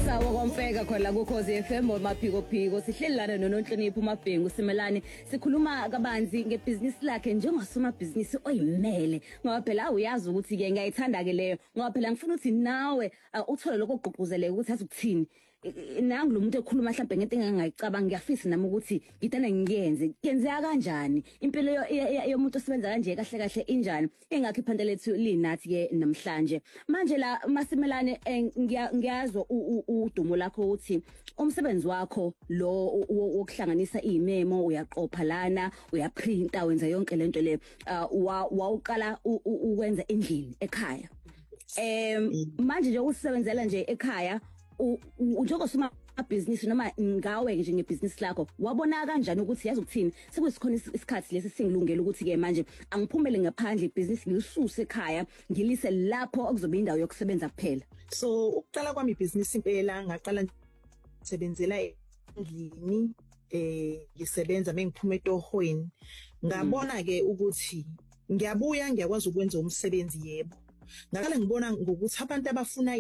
Sawa komfeka khona kuKhosi FM omaphiko sihleli lana noNonhlonipho uMabhengu Simelane sikhuluma kabanzi ngebusiness lakhe njengasomabhizinisi oyimele ngoba phela uyazi ukuthi ke ngiyayithanda ke leyo ngoba phela ngifuna ukuthi nawe uthole lokho ogqugquzeleke ukuthi azukuthini nangu lo muntu ekhuluma mhlawumbe ngento engangayicabanga ngiyafisa nami ukuthi ngidana ngiyenzeka kanjani impilo yomuntu osebenza kanje kahle injani engakho iphanda lethu linathi ke namhlanje manje la Masimelane ngiyazwa udumo lakho uthi umsebenzi wakho lo wokuhlanganisa imemo uyaqopha lana uyaprinta wenza yonke lento le wawuqala ukwenza endlini ekhaya manje nje usebenzela nje ekhaya njengosoma business noma ngawe nje ngebusiness lakho wabona kanjani ukuthi yazi ukuthini sekusikhona isikhathi lesi singilungela ukuthi ke manje angiphumele ngaphandle ibusiness ngilisuse ekhaya ngilise lapho okuzoba indawo yokusebenza kuphela. So ukuqala kwami ibusiness impela ngaqala sebenzela endlini ngisebenza mengiphuma etohweni ngabona ke ukuthi ngiyabuya ngiyakwazi ukwenza umsebenzi yebo ngaqala ngibona ngokuthi abantu abafuna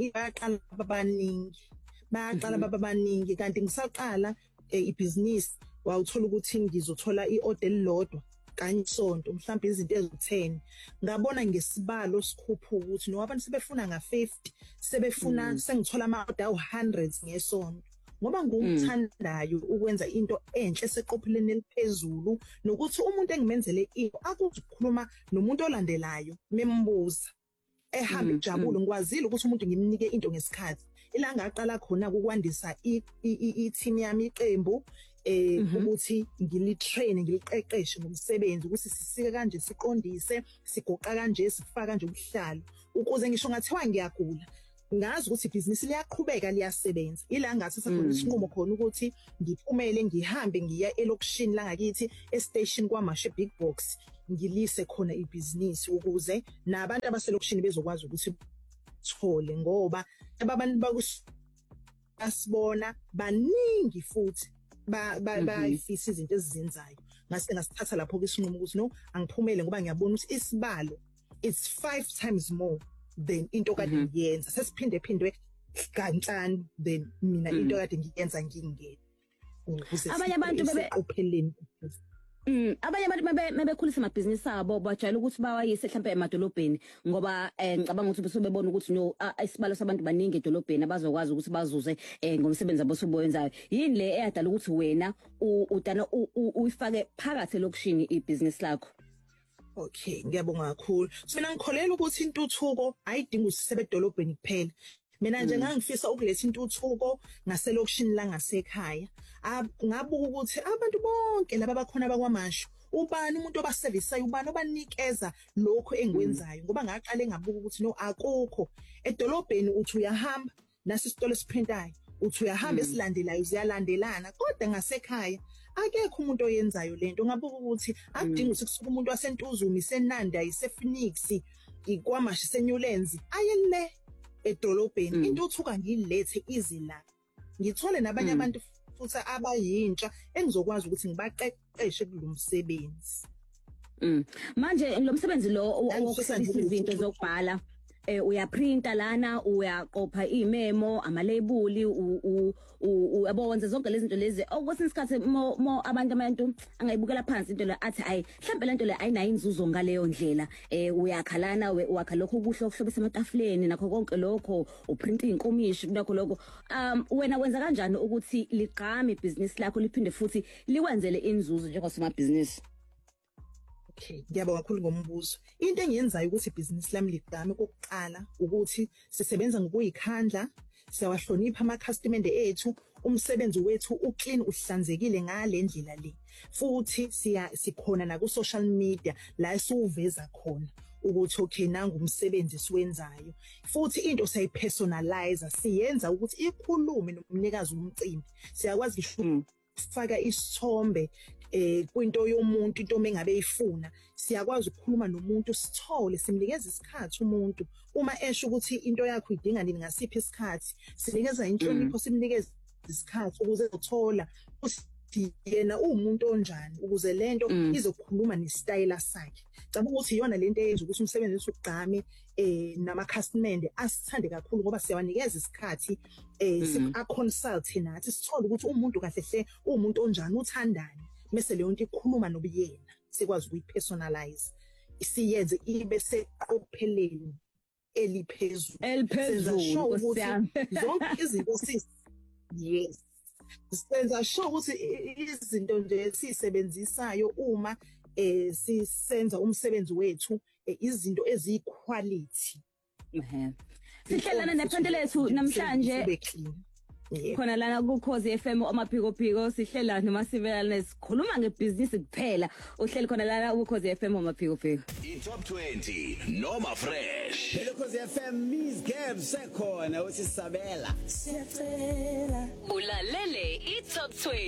baqala babaningi kanti ngisaqala ibusiness wawuthola ukuthi ngizothola iorder elilodwa kanye isonto mhlawumbe izinto ezi10 ngabona ngesibalo sikhupha ukuthi no abantu sebefuna nga50 sebefuna sengithola ama-order awu100 ngesonto ngoba ngumthandayo ukwenza into enhle seqopheleni eliphezulu nokuthi umuntu engimenzele into akukhuluma nomuntu olandelayo membuza ehambe ijabule ngikwazile ukuthi umuntu ngimnike into ngesikhathi ila ngaqala khona ukwandisa i-team yami iqembu ukuthi ngilitrain ngiliqeqeshe ngomsebenzi ukuthi sisike kanje siqondise sigoqa kanje sifaka kanje ubuhlalo ukuze ngisho ngathiwa ngiyagula ngazi ukuthi ibhizinisi liyaqhubeka liyasebenza ila ngathatha khona isinqumo khona ukuthi ngiphumele ngihambe ngiya elokishini la ngakithi estation kwaMashe Big Box ngilise khona ibhizinisi ukuze nabantu abaselokishini bezokwazi ukuthi thole ngoba abantu bakusibona baningi futhi bayifisa izinto ezizenzayo ngase ngasithatha lapho kwesinqumo ukuthi no angiphumele ngoba ngiyabona ukuthi isibalo it's 5 times more than into kade ngiyenza sesiphinde kanhlanu then mina into kade ngiyenza ngingena abanye abantu beqopheleni abanye abantu mebekhulisa amabhizinisi abo bajayela ukuthi bawayise mhlawumbe emadolobheni ngoba ngicabanga ukuthi bese bebona ukuthi no isibalo sabantu baningi edolobheni abazokwazi ukuthi bazuze ngomsebenzi abosuboyenzayo yini le eyadala ukuthi wena udana uyifake phakathi lokishini ibhizinisi lakho. Okay ngiyabonga kakhulu mina ngikholela ukuthi intuthuko ayidingi usisebe edolobheni kuphela mina nje ngangifisa ukuletha intuthuko ngaselokishini la ngasekhaya ngabuka ukuthi abantu bonke laba bakhona bakwaMashu ubani umuntu obaserviceayo ubani obanikeza lokho engikwenzayo ngoba ngaqale ngabuka ukuthi no akukho edolobheni uthi uyahamba nasisitolo esiprintayo uthi uyahamba esilandelayo ziyalandelana kodwa ngasekhaya akekho umuntu oyenzayo lento ngabuka ukuthi akudingi ukusuka umuntu wasentuzumi senanda isePhoenix ikwaMashu seNewlands ayele edolobheni intuthuka ngilethe izila ngithole nabanye abantu futhi abayintsha engizokwazi ukuthi ngibaqeqeshe kulomsebenzi manje lo msebenzi lo wokusebenzisa izinto zokubhala uyaprinta lana uyaqopha imemo amalabel uyabenza zonke lezi zinto lezi okwesinye isikhathi abantu angayibukela phansi into le athi ayi mhlawumbe lento le ayinayo inzuzo ngaleyo ndlela uyakhalana wakha lokho kuhle okuhlobisa ematafuleni nakho konke lokho uprinta inkomishi nakho lokho wena wenza kanjani ukuthi ligqame ibhizinisi lakho liphinde futhi liwenzele inzuzo njengosomabhizinisi? Okay ngiyabonga kakhulu ngombuzo into engiyenzayo ukuthi ibhizinisi lami ligqame kokuqala ukuthi sisebenza ngokuyikhandla siyawahlonipha ama-customer ethu umsebenzi wethu uclean uhlanzekile ngale ndlela le futhi sikhona na ku social media la esiuveza khona ukuthi okay nangu umsebenzi siwenzayo futhi into siyayipersonalize siyenza ukuthi ikhulume nomnikazi womcimbi siyakwazi faka isithombe kwinto yomuntu into mengabe ifuna siyakwazi ukukhuluma nomuntu sithole simnikeza isikhathi umuntu uma esho ukuthi into yakho idinga nini ngasiphi isikhathi sinikeza inhlonipho simnikeza isikhathi ukuze uzothola yena umuntu onjani ukuze lento izokhuluma nesitayela sakhe. Cabanga ukuthi iyona lento eyenza ukuthi umsebenzi wethu ugqame namakhasimende asithande kakhulu ngoba siyawanikeza isikhathi a-consult nathi sithole ukuthi umuntu kahle hle umuntu onjani uthandani bese leyo nto ikhuluma nobuyena sikwazi ukuyipersonalize isiyenze ibe seqopheleni eliphezulu zonke izinto yes senza sure ukuthi izinto nje sisebenzisayo uma sisenza umsebenzi wethu izinto eziquality. Sihlelana nephande lethu namhlanje khona lana ku Khosi FM amaphiko sihlela noma sivelana sikhuluma ngebhizinisi kuphela uhleli khona lana ku Khosi FM amaphiko iTop 20 noma fresh le Khosi FM Miss Gab sekhona uthi sabela ulalele iTop 20